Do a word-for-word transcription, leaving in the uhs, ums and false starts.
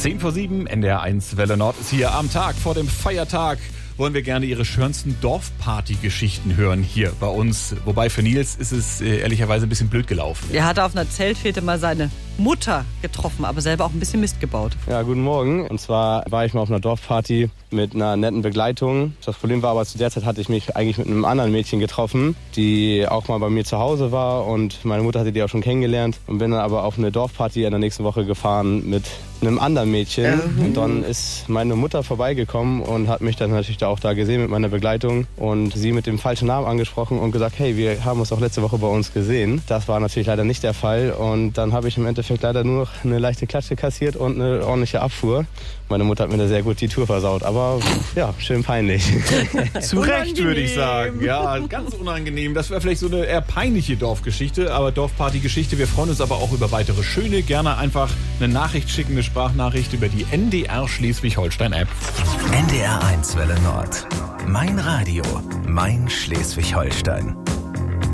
zehn vor sieben, N D R eins Welle Nord ist hier am Tag vor dem Feiertag. Wollen wir gerne Ihre schönsten Dorfparty-Geschichten hören hier bei uns. Wobei für Nils ist es äh, ehrlicherweise ein bisschen blöd gelaufen. Er hat auf einer Zeltfete mal seine Mutter getroffen, aber selber auch ein bisschen Mist gebaut. Ja, guten Morgen. Und zwar war ich mal auf einer Dorfparty mit einer netten Begleitung. Das Problem war aber, zu der Zeit hatte ich mich eigentlich mit einem anderen Mädchen getroffen, die auch mal bei mir zu Hause war. Und meine Mutter hatte die auch schon kennengelernt. Und bin dann aber auf eine Dorfparty in der nächsten Woche gefahren mit einem anderen Mädchen. Mhm. Und dann ist meine Mutter vorbeigekommen und hat mich dann natürlich auch da gesehen mit meiner Begleitung. Und sie mit dem falschen Namen angesprochen und gesagt, hey, wir haben uns auch letzte Woche bei uns gesehen. Das war natürlich leider nicht der Fall. Und dann habe ich im Endeffekt leider nur noch eine leichte Klatsche kassiert und eine ordentliche Abfuhr. Meine Mutter hat mir da sehr gut die Tour versaut, aber ja, schön peinlich. Zu Recht, würde ich sagen. Ja, ganz unangenehm. Das wäre vielleicht so eine eher peinliche Dorfgeschichte, aber Dorfparty-Geschichte. Wir freuen uns aber auch über weitere schöne. Gerne einfach eine Nachricht schicken, eine Sprachnachricht über die N D R Schleswig-Holstein-App. N D R eins Welle Nord. Mein Radio, mein Schleswig-Holstein.